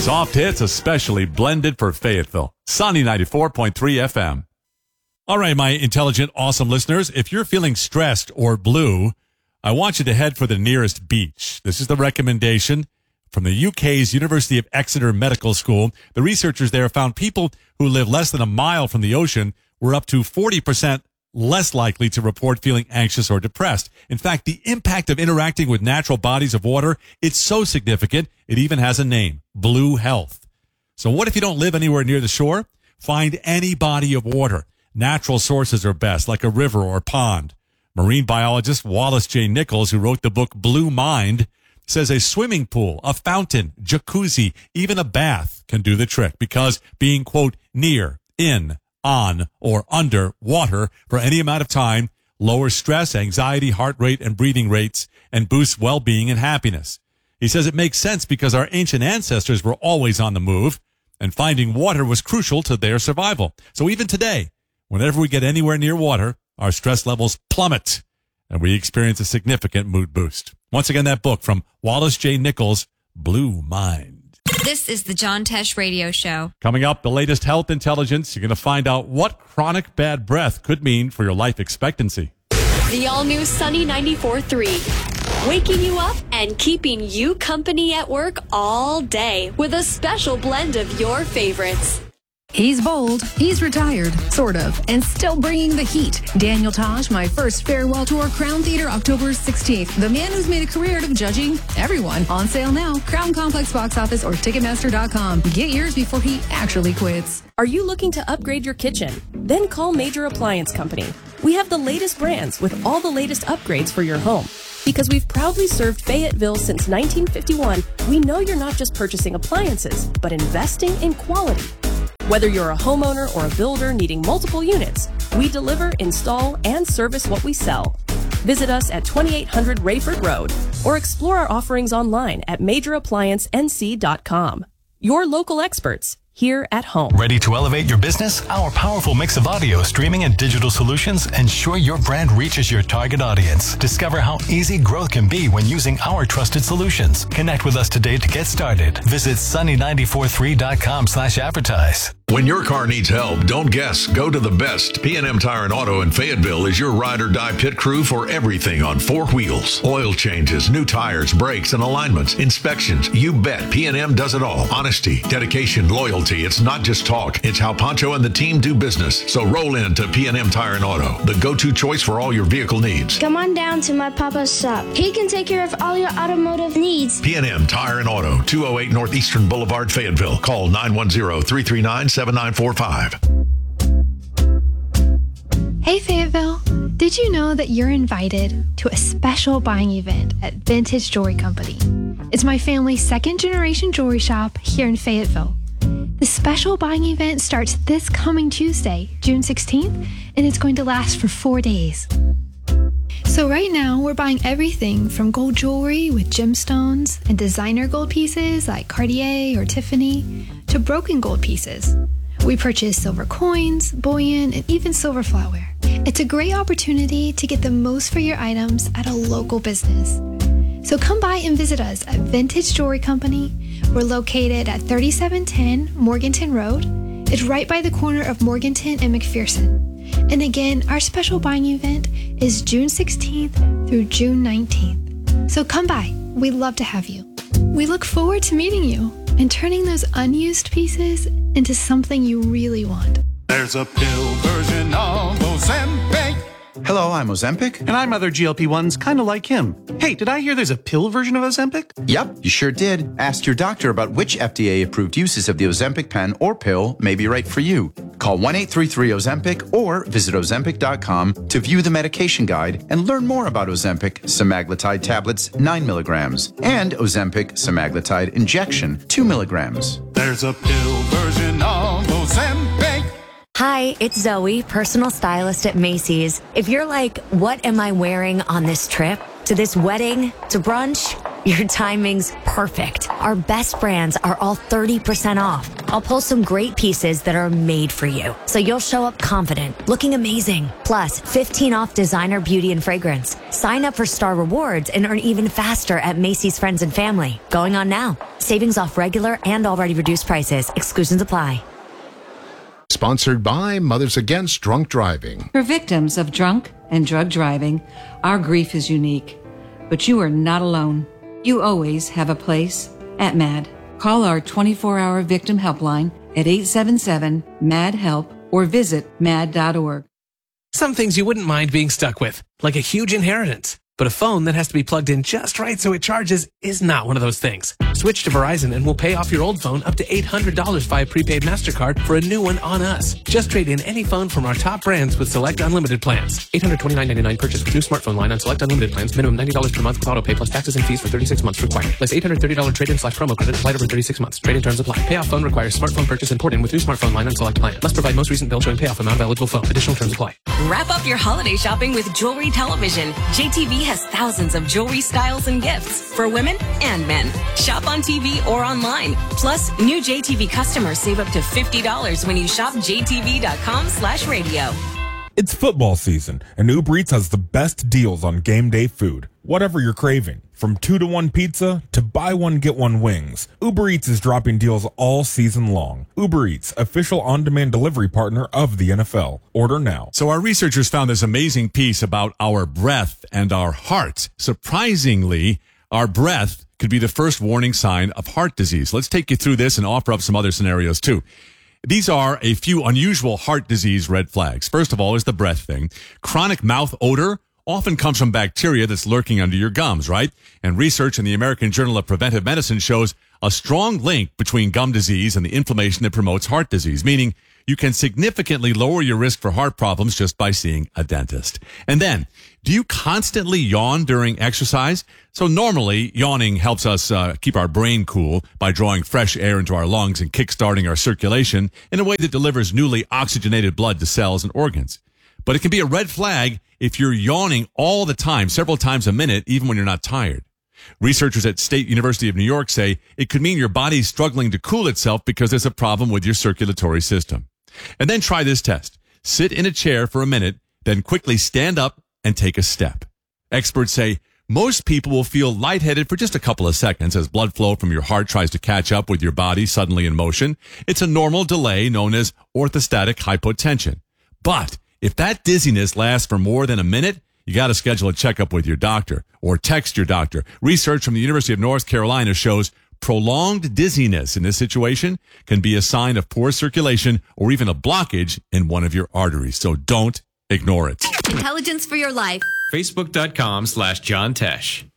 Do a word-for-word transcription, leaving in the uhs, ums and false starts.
Soft hits, especially blended for Fayetteville. Sunny ninety-four point three F M. All right, my intelligent, awesome listeners, if you're feeling stressed or blue, I want you to head for the nearest beach. This is the recommendation from the U K's University of Exeter Medical School. The researchers there found people who live less than a mile from the ocean were up to forty percent less likely to report feeling anxious or depressed. In fact, the impact of interacting with natural bodies of water, it's so significant, it even has a name, Blue Health. So what if you don't live anywhere near the shore? Find any body of water. Natural sources are best, like a river or pond. Marine biologist Wallace J. Nichols, who wrote the book Blue Mind, says a swimming pool, a fountain, jacuzzi, even a bath can do the trick because being, quote, near, in, on, or under water for any amount of time lowers stress, anxiety, heart rate, and breathing rates and boosts well-being and happiness. He says it makes sense because our ancient ancestors were always on the move and finding water was crucial to their survival. So even today, whenever we get anywhere near water, our stress levels plummet and we experience a significant mood boost. Once again, that book from Wallace J. Nichols, Blue Mind. This is the John Tesh Radio Show. Coming up, the latest health intelligence. You're going to find out what chronic bad breath could mean for your life expectancy. The all-new Sunny ninety-four point three. Waking you up and keeping you company at work all day with a special blend of your favorites. He's bold, he's retired, sort of, and still bringing the heat. Daniel Tosh, My First Farewell Tour, Crown Theater, October sixteenth. The man who's made a career out of judging everyone. On sale now, Crown Complex box office or Ticketmaster dot com. Get yours before he actually quits. Are you looking to upgrade your kitchen? Then call Major Appliance Company. We have the latest brands with all the latest upgrades for your home. Because we've proudly served Fayetteville since nineteen fifty-one, we know you're not just purchasing appliances, but investing in quality. Whether you're a homeowner or a builder needing multiple units, we deliver, install, and service what we sell. Visit us at twenty-eight hundred Rayford Road or explore our offerings online at major appliance n c dot com. Your local experts, here at home. Ready to elevate your business? Our powerful mix of audio, streaming, and digital solutions ensure your brand reaches your target audience. Discover how easy growth can be when using our trusted solutions. Connect with us today to get started. Visit sunny nine four three dot com slash advertise. When your car needs help, don't guess. Go to the best. P and M Tire and Auto in Fayetteville is your ride or die pit crew for everything on four wheels. Oil changes, new tires, brakes, and alignments, inspections. You bet P and M does it all. Honesty, dedication, loyalty. It's not just talk. It's how Pancho and the team do business. So roll in to P and M Tire and Auto, the go-to choice for all your vehicle needs. Come on down to my papa's shop. He can take care of all your automotive needs. P and M Tire and Auto, two oh eight Northeastern Boulevard, Fayetteville. Call nine one zero, three three nine, seven nine four five. Hey Fayetteville, did you know that you're invited to a special buying event at Vintage Jewelry Company? It's my family's second generation jewelry shop here in Fayetteville. The special buying event starts this coming Tuesday, June sixteenth, and it's going to last for four days. So right now, we're buying everything from gold jewelry with gemstones and designer gold pieces like Cartier or Tiffany to broken gold pieces. We purchase silver coins, bullion, and even silver flatware. It's a great opportunity to get the most for your items at a local business. So come by and visit us at Vintage Jewelry Company. We're located at thirty-seven ten Morganton Road. It's right by the corner of Morganton and McPherson. And again, our special buying event is June sixteenth through June nineteenth. So come by. We'd love to have you. We look forward to meeting you and turning those unused pieces into something you really want. There's a pill version of Ozempic. Hello, I'm Ozempic. And I'm other G L P ones kind of like him. Hey, did I hear there's a pill version of Ozempic? Yep, you sure did. Ask your doctor about which F D A-approved uses of the Ozempic pen or pill may be right for you. Call one eight three three Ozempic or visit ozempic dot com to view the medication guide and learn more about Ozempic semaglutide tablets nine milligrams and Ozempic semaglutide injection two milligrams. There's a pill version of Ozempic. Hi, it's Zoe, personal stylist at Macy's. If you're like, what am I wearing on this trip? To this wedding? To brunch? Your timing's perfect. Our best brands are all thirty percent off. I'll pull some great pieces that are made for you, so you'll show up confident, looking amazing. Plus, fifteen off designer beauty and fragrance. Sign up for Star Rewards and earn even faster at Macy's Friends and Family. Going on now. See Savings off regular and already reduced prices. Exclusions apply. Sponsored by Mothers Against Drunk Driving. For victims of drunk and drug driving, our grief is unique. But you are not alone. You always have a place at MAD. Call our twenty-four hour victim helpline at eight seven seven, M A D, HELP or visit mad dot org. Some things you wouldn't mind being stuck with, like a huge inheritance. But a phone that has to be plugged in just right so it charges is not one of those things. Switch to Verizon and we'll pay off your old phone up to eight hundred dollars via prepaid MasterCard for a new one on us. Just trade in any phone from our top brands with select unlimited plans. eight hundred twenty-nine ninety-nine purchase with new smartphone line on select unlimited plans. Minimum ninety dollars per month with auto pay plus taxes and fees for thirty-six months required. Plus eight hundred thirty dollars trade-in slash promo credit applied over thirty-six months. Trade-in terms apply. Payoff phone requires smartphone purchase and port-in with new smartphone line on select plan. Must provide most recent bill showing payoff amount of eligible phone. Additional terms apply. Wrap up your holiday shopping with Jewelry Television. J T V has thousands of jewelry styles and gifts for women and men. Shop on T V or online. Plus, new J T V customers save up to fifty dollars when you shop J T V dot com slash radio. It's football season, and Uber Eats has the best deals on game day food. Whatever you're craving, from two to one pizza to buy one get one wings, Uber Eats is dropping deals all season long. Uber Eats, official on-demand delivery partner of the N F L. Order now. So our researchers found this amazing piece about our breath and our heart. Surprisingly, our breath could be the first warning sign of heart disease. Let's take you through this and offer up some other scenarios too. These are a few unusual heart disease red flags. First of all is the breath thing. Chronic mouth odor often comes from bacteria that's lurking under your gums, right? And research in the American Journal of Preventive Medicine shows a strong link between gum disease and the inflammation that promotes heart disease, meaning you can significantly lower your risk for heart problems just by seeing a dentist. And then, do you constantly yawn during exercise? So normally, yawning helps us uh, keep our brain cool by drawing fresh air into our lungs and kickstarting our circulation in a way that delivers newly oxygenated blood to cells and organs. But it can be a red flag if you're yawning all the time, several times a minute, even when you're not tired. Researchers at State University of New York say it could mean your body's struggling to cool itself because there's a problem with your circulatory system. And then try this test. Sit in a chair for a minute, then quickly stand up and take a step. Experts say most people will feel lightheaded for just a couple of seconds as blood flow from your heart tries to catch up with your body suddenly in motion. It's a normal delay known as orthostatic hypotension. But if that dizziness lasts for more than a minute, you got to schedule a checkup with your doctor or text your doctor. Research from the University of North Carolina shows prolonged dizziness in this situation can be a sign of poor circulation or even a blockage in one of your arteries. So don't ignore it. Intelligence for your life. Facebook dot com slash John Tesh.